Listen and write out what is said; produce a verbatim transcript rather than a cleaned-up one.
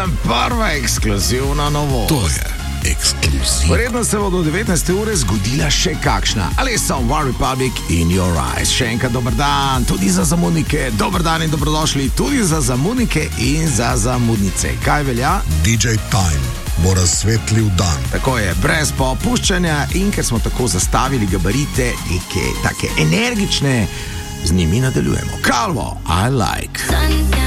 In prva ekskluzivna novost. To je ekskluzivno. Verjetno se bo do devetnajste ure zgodila še kakšna. Alesso, One Republic in Your Eyes. Še enkrat dober dan, tudi za zamudnike. Dober dan in dobrodošli tudi za zamudnike in za zamudnice. Kaj velja? D J Time bo razsvetlil dan. Tako je, brez popuščanja, in ker smo tako zastavili gabarite, neke take energične, z njimi nadaljujemo. Calvo, I like.